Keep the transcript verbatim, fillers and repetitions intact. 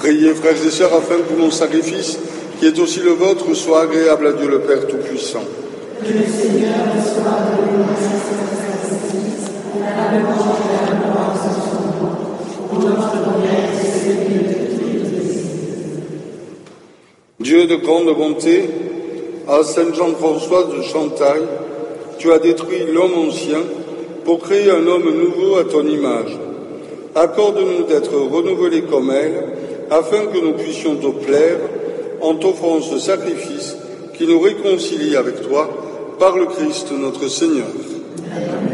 Priez, frères et sœurs, afin que mon sacrifice, qui est aussi le vôtre, soit agréable à Dieu le Père Tout-Puissant. Que le Seigneur reçoive de sacrifice, à la mémoire de la gloire de son nom, pour notre bonheur et celui de tous les désirs. Dieu de grande bonté, à Saint Jean-François de Chantal, tu as détruit l'homme ancien pour créer un homme nouveau à ton image. Accorde-nous d'être renouvelés comme elle, afin que nous puissions te plaire en t'offrant ce sacrifice qui nous réconcilie avec toi par le Christ notre Seigneur. Amen.